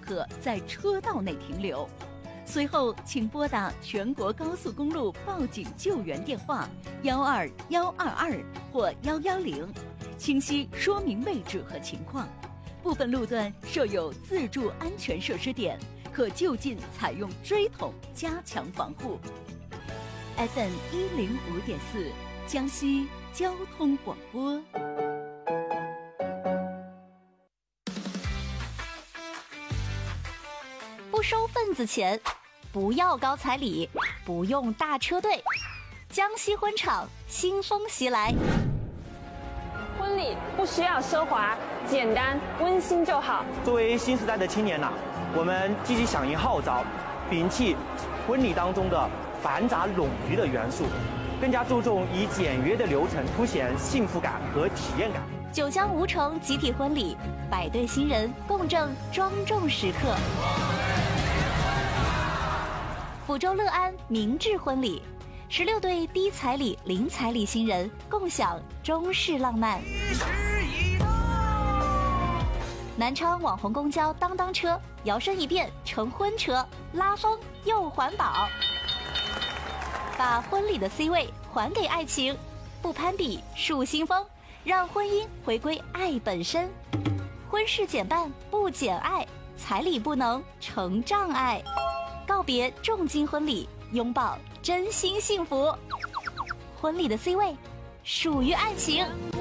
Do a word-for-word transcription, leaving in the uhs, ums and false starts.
可在车道内停留。随后，请拨打全国高速公路报警救援电话幺二幺二二或幺幺零，清晰说明位置和情况。部分路段设有自助安全设施点，可就近采用锥桶加强防护。F M 一零五点四，江西交通广播。 不收份子钱，不要高彩礼，不用大车队，江西婚场新风袭来。 婚礼不需要奢华，简单温馨就好。 作为新时代的青年呐、啊，我们积极响应号召，摒弃婚礼当中的繁杂冗余的元素，更加注重以简约的流程凸显幸福感和体验感。 九江吴城集体婚礼，百对新人共振庄重时刻。抚州乐安明志婚礼，十六对低彩礼、零彩礼新人共享中式浪漫。南昌网红公交当当车摇身一变成婚车，拉风又环保，把婚礼的 C 位还给爱情，不攀比树新风，让婚姻回归爱本身。婚事减半不减爱，彩礼不能成障碍。告别重金婚礼，拥抱真心幸福。婚礼的 C 位属于爱情。